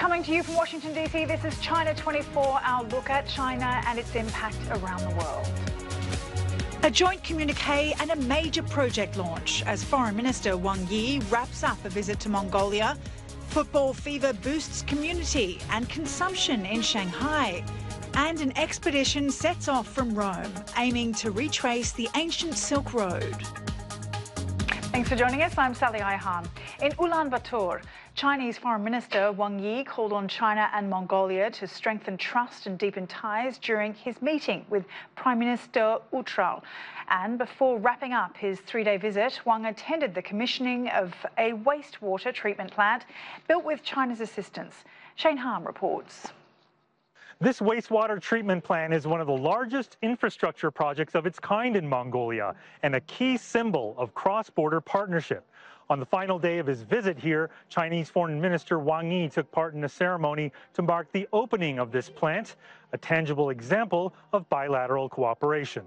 Coming to you from Washington, D.C., this is China 24, our look at China and its impact around the world. A joint communique and a major project launch as Foreign Minister Wang Yi wraps up a visit to Mongolia. Football fever boosts community and consumption in Shanghai. And an expedition sets off from Rome, aiming to retrace the ancient Silk Road. Thanks for joining us. I'm Sally Ayhan. In Ulaanbaatar, Chinese Foreign Minister Wang Yi called on China and Mongolia to strengthen trust and deepen ties during his meeting with Prime Minister U Trao. And before wrapping up his three-day visit, Wang attended the commissioning of a wastewater treatment plant built with China's assistance. Shane Harm reports. This wastewater treatment plant is one of the largest infrastructure projects of its kind in Mongolia and a key symbol of cross-border partnership. On the final day of his visit here, Chinese Foreign Minister Wang Yi took part in a ceremony to mark the opening of this plant, a tangible example of bilateral cooperation.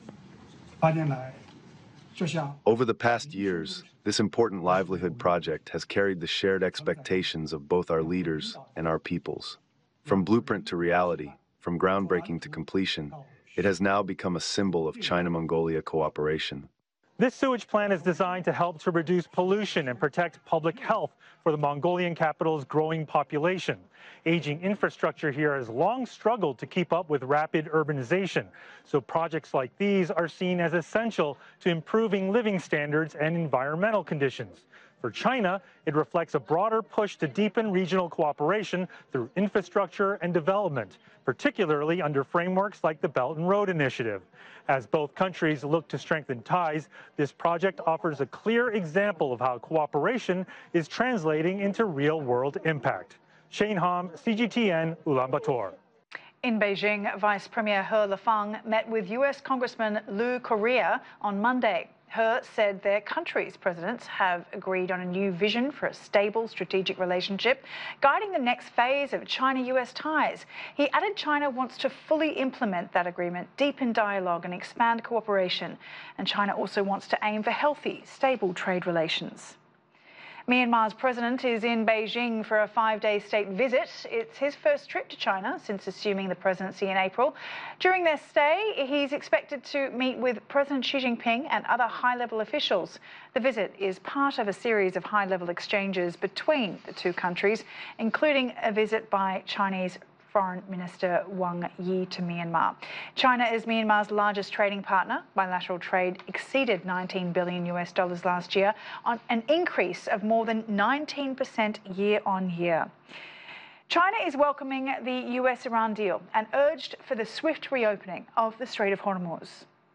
Over the past years, this important livelihood project has carried the shared expectations of both our leaders and our peoples. From blueprint to reality, from groundbreaking to completion, it has now become a symbol of China-Mongolia cooperation. This sewage plant is designed to help to reduce pollution and protect public health for the Mongolian capital's growing population. Aging infrastructure here has long struggled to keep up with rapid urbanization, so projects like these are seen as essential to improving living standards and environmental conditions. For China, it reflects a broader push to deepen regional cooperation through infrastructure and development, particularly under frameworks like the Belt and Road Initiative. As both countries look to strengthen ties, this project offers a clear example of how cooperation is translating into real-world impact. Shane Hom, CGTN, Ulaanbaatar. In Beijing, Vice Premier He Lifeng met with U.S. Congressman Lew Correa on Monday. He said their country's presidents have agreed on a new vision for a stable strategic relationship, guiding the next phase of China-US ties. He added China wants to fully implement that agreement, deepen dialogue and expand cooperation. And China also wants to aim for healthy, stable trade relations. Myanmar's president is in Beijing for a 5-day state visit. It's his first trip to China since assuming the presidency in April. During their stay, he's expected to meet with President Xi Jinping and other high-level officials. The visit is part of a series of high-level exchanges between the two countries, including a visit by Chinese Foreign Minister Wang Yi to Myanmar. China is Myanmar's largest trading partner. Bilateral trade exceeded $19 billion last year, on an increase of more than 19% year on year. China is welcoming the US-Iran deal and urged for the swift reopening of the Strait of Hormuz.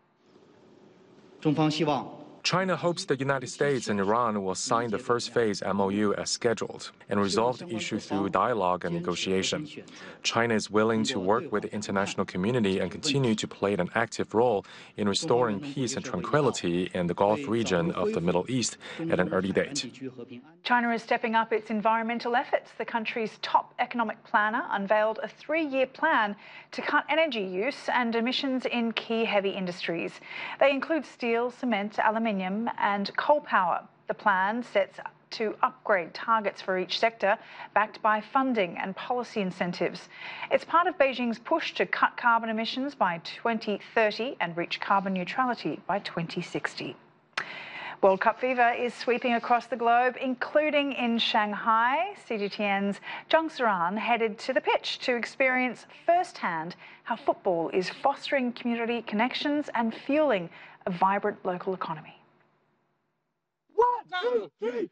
China hopes the United States and Iran will sign the first phase MOU as scheduled and resolve the issue through dialogue and negotiation. China is willing to work with the international community and continue to play an active role in restoring peace and tranquility in the Gulf region of the Middle East at an early date. China is stepping up its environmental efforts. The country's top economic planner unveiled a 3-year plan to cut energy use and emissions in key heavy industries. They include steel, cement, aluminium, and coal power. The plan sets to upgrade targets for each sector, backed by funding and policy incentives. It's part of Beijing's push to cut carbon emissions by 2030 and reach carbon neutrality by 2060. World Cup fever is sweeping across the globe, including in Shanghai. CGTN's Zhang Saran headed to the pitch to experience firsthand how football is fostering community connections and fueling a vibrant local economy. 1, 2, 3,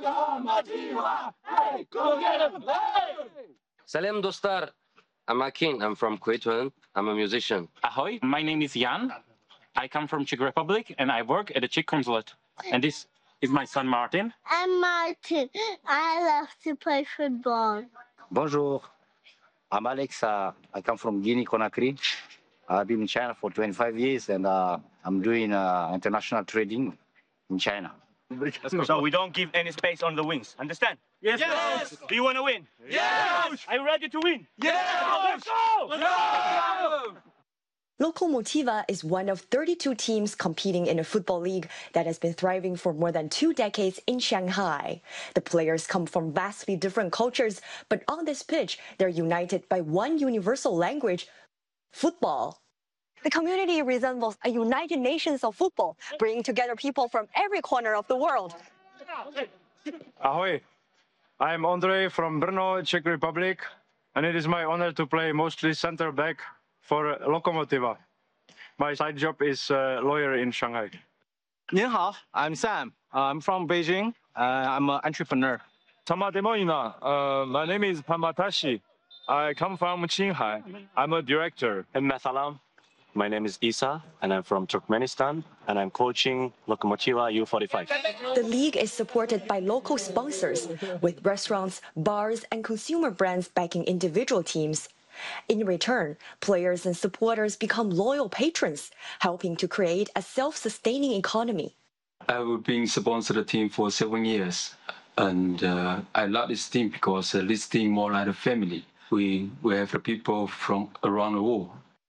hey, go get 'em, hey! Salam dostlar, I'm Akin, I'm from Kuwait, I'm a musician. Ahoy, my name is Jan. I come from Czech Republic and I work at the Czech consulate. And this is my son Martin. I'm Martin. I love to play football. Bonjour, I'm Alex. I come from Guinea-Conakry. I've been in China for 25 years and I'm doing international trading in China. So we don't give any space on the wings. Understand? Yes. Yes. Do you want to win? Yes. Are you ready to win? Yes. Let's go! Let's go! Lokomotiva is one of 32 teams competing in a football league that has been thriving for more than 2 decades in Shanghai. The players come from vastly different cultures, but on this pitch, they're united by one universal language, football. The community resembles a United Nations of football, bringing together people from every corner of the world. Ahoy! I'm Andre from Brno, Czech Republic, and it is my honor to play mostly center back for Lokomotiva. My side job is lawyer in Shanghai. 您好, I'm Sam. I'm from Beijing. I'm an entrepreneur. My name is Pamatashi. I come from Qinghai. I'm a director. I'm Mathalam. My name is Isa, and I'm from Turkmenistan, and I'm coaching Lokomotiva U45. The league is supported by local sponsors, with restaurants, bars, and consumer brands backing individual teams. In return, players and supporters become loyal patrons, helping to create a self-sustaining economy. I've been sponsored the team for 7 years, and I love this team because this team more like a family. We have the people from around the world.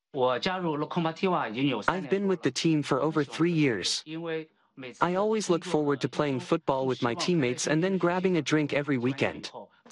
I've been with the team for over 3 years. I always look forward to playing football with my teammates and then grabbing a drink every weekend.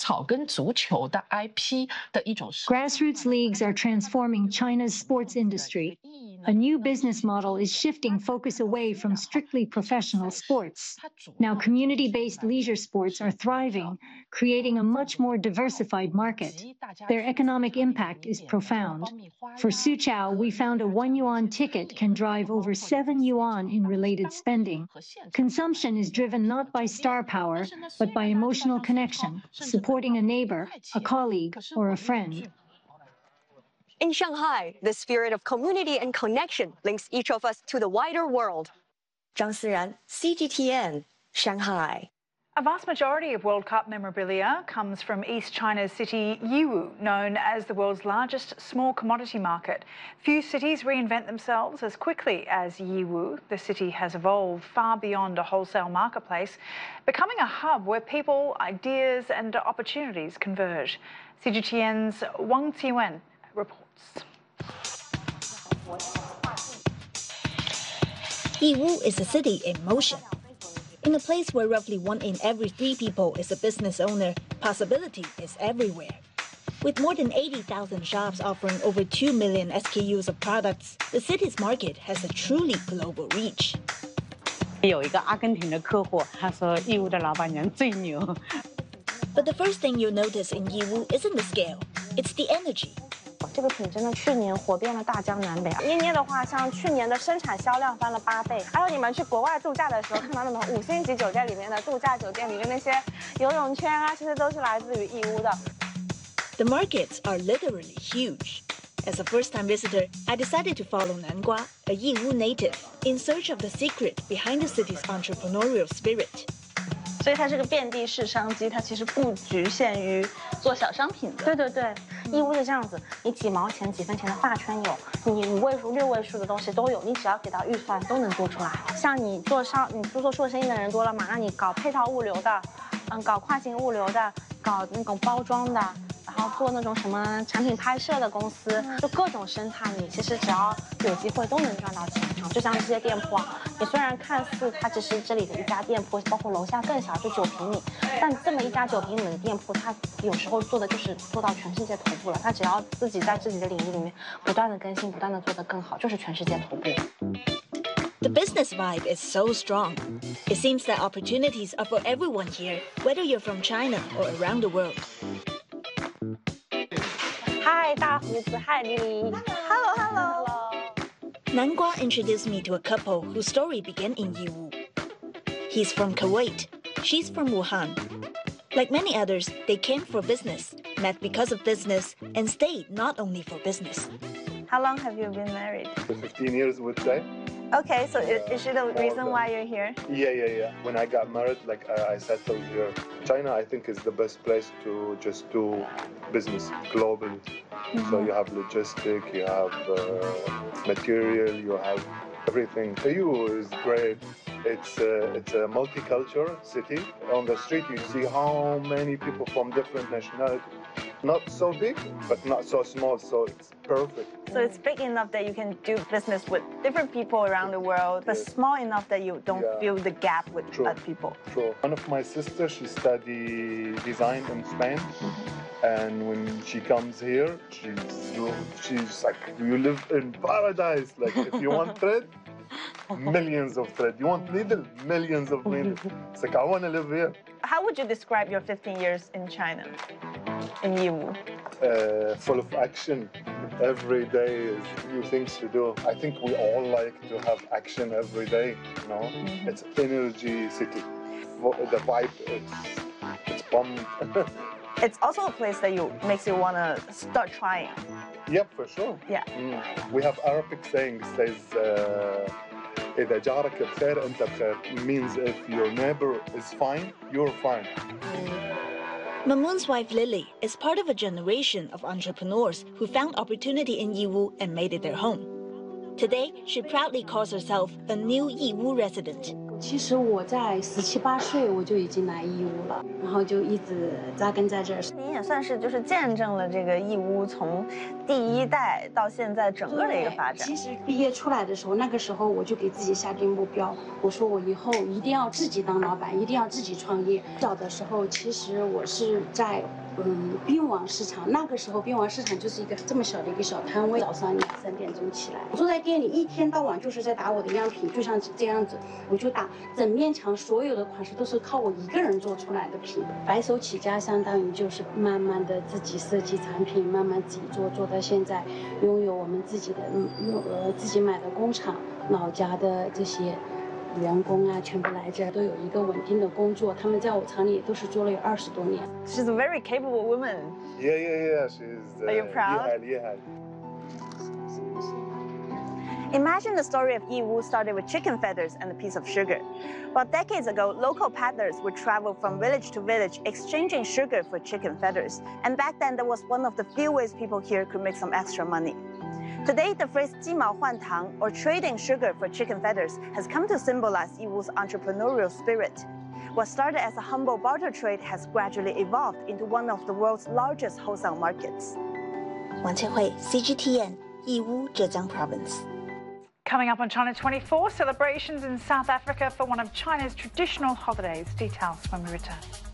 Grassroots leagues are transforming China's sports industry. A new business model is shifting focus away from strictly professional sports. Now, community-based leisure sports are thriving, creating a much more diversified market. Their economic impact is profound. For Suqiao, we found a 1 yuan ticket can drive over 7 yuan in related spending. Consumption is driven not by star power, but by emotional connection, supporting a neighbor, a colleague, or a friend. In Shanghai, the spirit of community and connection links each of us to the wider world. Zhang Siran, CGTN, Shanghai. A vast majority of World Cup memorabilia comes from East China's city Yiwu, known as the world's largest small commodity market. Few cities reinvent themselves as quickly as Yiwu. The city has evolved far beyond a wholesale marketplace, becoming a hub where people, ideas and opportunities converge. CGTN's Wang Qiwen reports. Yiwu is a city in motion. In a place where roughly 1 in every 3 people is a business owner, possibility is everywhere. With more than 80,000 shops offering over 2 million SKUs of products, the city's market has a truly global reach. 有一个阿根廷的客户，他说义乌的老板娘最牛。 But the first thing you'll notice in Yiwu isn't the scale, it's the energy. 这个品真的去年火遍了大江南北。捏捏的话，像去年的生产销量翻了8倍。还有你们去国外度假的时候，看到那种5星级酒店里面的度假酒店里面那些游泳圈啊，其实都是来自于义乌的。 The markets are literally huge. As a first-time visitor, I decided to follow Nangua, a Yiwu native, in search of the secret behind the city's entrepreneurial spirit. 所以它是个遍地是商机，它其实不局限于做小商品的。对对对，义乌是这样子，你几毛钱、几分钱的发圈有，你5位数、6位数的东西都有，你只要给到预算都能做出来。像你做生意的人多了嘛，那你搞配套物流的，搞跨境物流的，搞那种包装的。然后做那种什么产品拍摄的公司，就各种生态，你其实只要有机会都能赚到钱。就像这些店铺啊，你虽然看似它只是这里的一家店铺，包括楼下更小就9平米，但这么一家9平米的店铺，它有时候做的就是做到全世界头部了。它只要自己在自己的领域里面不断的更新，不断的做得更好，就是全世界头部。 The business vibe is so strong. It seems that opportunities are for everyone here, whether you're from China or around the world. Hi, 大胡子 Hi, Lily. Hello. Nangua introduced me to a couple whose story began in Yiwu. He's from Kuwait. She's from Wuhan. Like many others, they came for business, met because of business, and stayed not only for business. How long have you been married? 15 years, would say. Okay, so is she the reason why you're here? Yeah. When I got married, I settled here. China, I think, is the best place to just do business globally. So you have logistics, you have material, you have everything. Yiwu is great. It's a multicultural city. On the street, you see how many people from different nationalities. Not so big, but not so small, so it's perfect. So it's big enough that you can do business with different people around the world, but small enough that you don't feel the gap with other people. True. One of my sisters, she studied design in Spain. And when she comes here, she's like, you live in paradise. Like, if you want thread, millions of thread. You want needle, millions of needles. It's like, I want to live here. How would you describe your 15 years in China, in Yiwu? Full of action. Every day is new things to do. I think we all like to have action every day, you know? It's energy city. The vibe, it's pumped. It's also a place that makes you want to start trying. Yep, for sure. Yeah. We have Arabic saying says, إذا جارك بخير أنت بخير. Means if your neighbor is fine, you're fine. Mamoon's wife Lily is part of a generation of entrepreneurs who found opportunity in Yiwu and made it their home. Today, she proudly calls herself a new Yiwu resident. 其实我在17、18岁我就已经来义乌了，然后就一直扎根在这儿。 您也算是就是见证了这个义乌从第一代到现在整个的一个发展。 其实毕业出来的时候，那个时候我就给自己下定目标，我说我以后一定要自己当老板，一定要自己创业。早的时候，其实我是在滨王市场，那个时候滨王市场就是一个这么小的一个小摊位，早上2、3点钟起来，我坐在店里一天到晚就是在打我的样品，就像这样子，我就打整面墙，所有的款式都是靠我一个人做出来的品。白手起家相当于就是慢慢的自己设计产品，慢慢自己做到现在，拥有我们自己的自己买的工厂，老家的这些员工啊，全部来这儿都有一个稳定的工作，他们在我厂里都是做了有20多年。 She's a very capable woman. Yeah. She's. Are you proud? Yeah. Imagine the story of Yiwu started with chicken feathers and a piece of sugar. While decades ago, local peddlers would travel from village to village exchanging sugar for chicken feathers. And back then, that was one of the few ways people here could make some extra money. Today, the phrase 鸡毛换糖, or trading sugar for chicken feathers, has come to symbolize Yiwu's entrepreneurial spirit. What started as a humble barter trade has gradually evolved into one of the world's largest wholesale markets. 王千惠 CGTN 义乌浙江 Province. Coming up on China 24, celebrations in South Africa for one of China's traditional holidays. Details when we return.